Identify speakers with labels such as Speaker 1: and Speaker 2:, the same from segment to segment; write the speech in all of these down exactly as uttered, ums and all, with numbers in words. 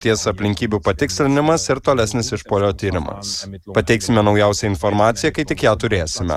Speaker 1: ties aplinkybių patikslinimas ir tolesnis išpuolio tyrimas. Pateiksime naujausią informaciją, kai tik ją turėsime.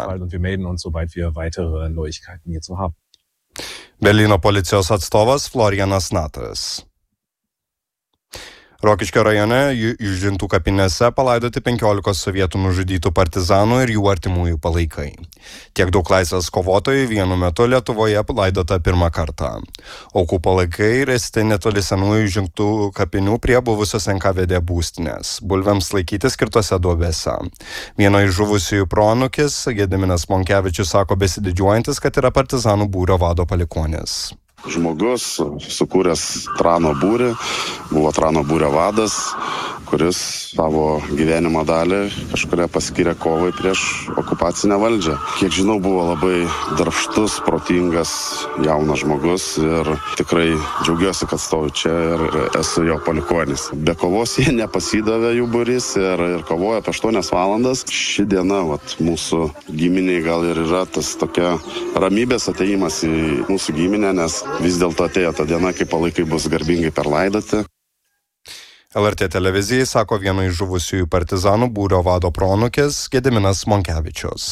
Speaker 1: Berlyno policijos atstovas Florianas Natas. Rokiškio rajone Jūžintų kapinėse palaidoti penkiolikos sovietų nužudytų partizanų ir jų artimųjų palaikai. Tiek daug laisvės kovotojų vienu metu Lietuvoje palaidota pirmą kartą. Aukų palaikai rasti netoli senųjų Jūžintų kapinių prie buvusios N K V D būstinės, bulvėms laikyti skirtose duobėse. Vieno iš žuvusiųjų proanūkis, Gediminas Monkevičius, sako besididžiuojantis, kad yra partizanų būrio vado palikuonis.
Speaker 2: Žmogus, sukūręs Trano būrį, buvo Trano būrio vadas, kuris savo gyvenimo dalį kažkuria paskyrė kovai prieš okupacinę valdžią. Kiek žinau, buvo labai darbštus, protingas, jaunas žmogus ir tikrai džiaugiuosi, kad stoviu čia ir esu jo palikuonis. Be kovos jie nepasidavė jų būrys ir, ir kovojo apie aštuonias valandas. Ši diena, vat, mūsų giminiai gal ir yra tas tokia ramybės atėjimas į mūsų giminę, nes vis dėlto atėjo ta diena, kai palaikai bus garbingai perlaidoti.
Speaker 1: L R T televizijai sako vieno iš žuvusiųjų partizanų būrio vado proanūkis Gediminas Monkevičius.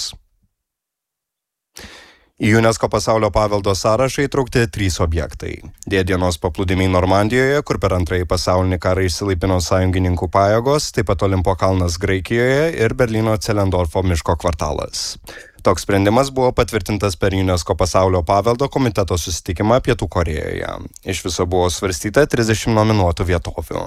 Speaker 1: Į UNESCO pasaulio paveldo sąrašą įtraukti trys objektai. Dėdienos paplūdimiai Normandijoje, kur per antrąjį pasaulinį karą išsilaipino sąjungininkų pajėgos, taip pat Olimpo kalnas Graikijoje ir Berlyno Celendorfo miško kvartalas. Toks sprendimas buvo patvirtintas per UNESCO pasaulio paveldo komiteto susitikimą Pietų Korėjoje. Iš viso buvo svarstyta trisdešimt nominuotų vietovių.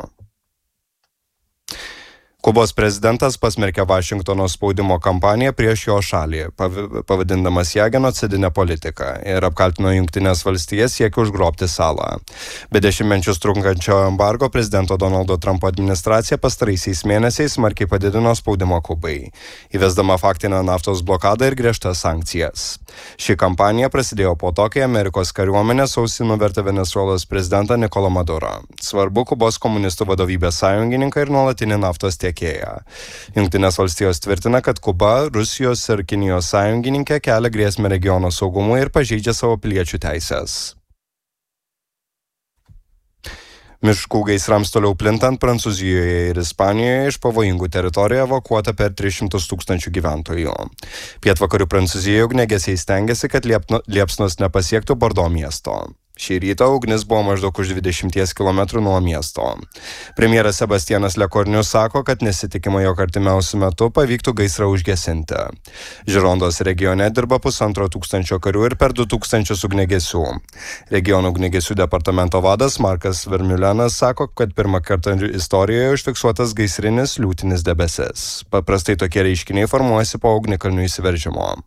Speaker 1: Kubos prezidentas pasmerkė Vašingtono spaudimo kampaniją prieš jo šalį, pavadindamas ją genocidinę politiką ir apkaltino Jungtines valstijas siekiu užgrobti salą. Be dešimtmečius trunkančio embargo prezidento Donaldo Trumpo administracija pastaraisiais mėnesiais smarkiai padidino spaudimo Kubai, įvesdama faktinę naftos blokadą ir griežtas sankcijas. Ši kampanija prasidėjo po to, kai Amerikos kariuomenė sausį nuvertė Venesuelos prezidentą Nikolą Madurą. Svarbu Kubos komunistų vadovybės sąjungininką ir nuolatinį naftos tiekėją. Jungtinės valstijos tvirtina, kad Kuba, Rusijos ir Kinijos sąjungininkė kelia grėsmę regiono saugumui ir pažeidžia savo piliečių teisės. Miškų gaisrams toliau plintant Prancūzijoje ir Ispanijoje iš pavojingų teritorijų evakuota per tris šimtus tūkstančių gyventojų. Pietvakarių Prancūzijoje ugniagesiai stengiasi, kad liepsnos nepasiektų Bordo miesto. Šį rytą ugnis buvo maždaug už dvidešimties kilometrų nuo miesto. Premjeras Sebastianas Lekornius sako, kad nesitikima, jog artimiausiu metu pavyktų gaisrą užgesinti. Žirondos regione dirba pusantro tūkstančio karių ir per du tūkstančius ugniagesių. Regiono ugniagesių departamento vadas Markas Vermiulenas sako, kad pirmą kartą istorijoje užfiksuotas gaisrinis liūtinis debesis. Paprastai tokie reiškiniai formuojasi po ugnikalnių įsiveržimo.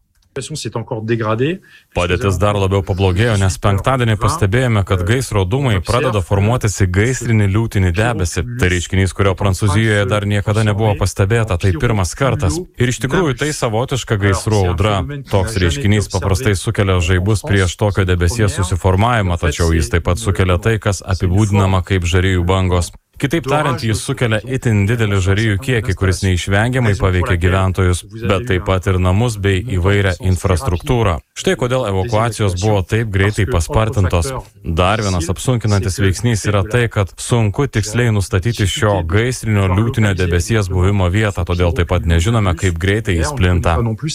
Speaker 3: Padėtis dar labiau pablogėjo, nes penktadienį pastebėjome, kad gaisro dūmai pradeda formuotis į gaisrinį liūtinį debesį. Tai reiškinys, kurio Prancūzijoje dar niekada nebuvo pastebėta, tai pirmas kartas. Ir iš tikrųjų tai savotiška gaisrų audra. Toks reiškinys paprastai sukelia žaibus prieš tokio debesies susiformavimą, tačiau jis taip pat sukelia tai, kas apibūdinama kaip žarijų bangos. Kitaip tariant, jis sukelia itin didelį žarijų kiekį, kuris neišvengiamai paveikia gyventojus, bet taip pat ir namus bei įvairią infrastruktūrą. Štai kodėl evakuacijos buvo taip greitai paspartintos. Dar vienas apsunkinantis veiksnys yra tai, kad sunku tiksliai nustatyti šio gaisrinio liūtinio debesies buvimo vietą, todėl taip pat nežinome, kaip greitai jis plinta.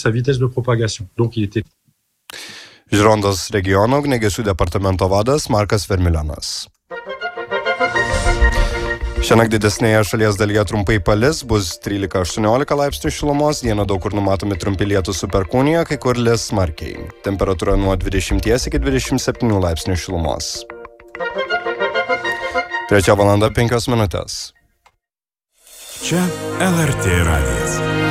Speaker 1: Žirondos regiono ugniagesių departamento vadas Markas Vermiulenas. Šiandien didesnėje šalies dalyje trumpai palis, bus trylika aštuoniolika laipsnių šilumos, dieną daug kur numatomi trumpi lietūs su perkūnija, kai kur lis smarkiai. Temperatūra nuo dvidešimt iki dvidešimt septynių laipsnių šilumos. Trečia valanda penkios minutės.
Speaker 4: Čia L R T radijas.